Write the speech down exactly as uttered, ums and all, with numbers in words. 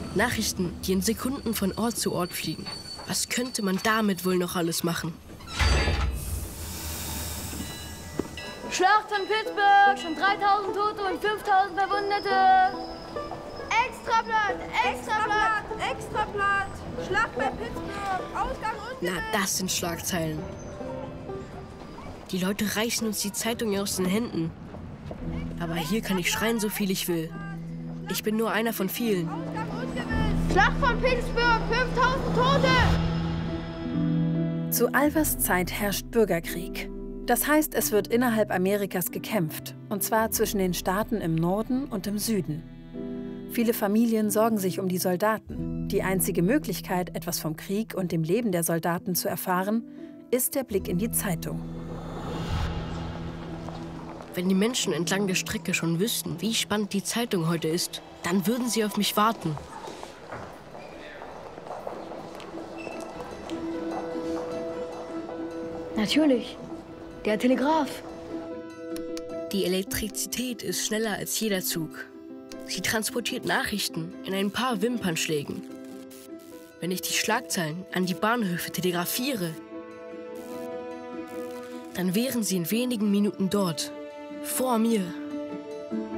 Nachrichten, die in Sekunden von Ort zu Ort fliegen. Was könnte man damit wohl noch alles machen? Schlacht von Pittsburgh, schon dreitausend Tote und fünftausend Verwundete. Extrablatt, Extrablatt, Extrablatt. Schlacht bei Pittsburgh, Ausgang ungewiss. Na, das sind Schlagzeilen. Die Leute reißen uns die Zeitung aus den Händen. Aber hier kann ich schreien, so viel ich will. Ich bin nur einer von vielen. Schlacht von Pittsburgh, fünftausend Tote! Zu Alvers Zeit herrscht Bürgerkrieg. Das heißt, es wird innerhalb Amerikas gekämpft, und zwar zwischen den Staaten im Norden und im Süden. Viele Familien sorgen sich um die Soldaten. Die einzige Möglichkeit, etwas vom Krieg und dem Leben der Soldaten zu erfahren, ist der Blick in die Zeitung. Wenn die Menschen entlang der Strecke schon wüssten, wie spannend die Zeitung heute ist, dann würden sie auf mich warten. Natürlich. Der Telegraph. Die Elektrizität ist schneller als jeder Zug. Sie transportiert Nachrichten in ein paar Wimpernschlägen. Wenn ich die Schlagzeilen an die Bahnhöfe telegrafiere, dann wären sie in wenigen Minuten dort, vor mir.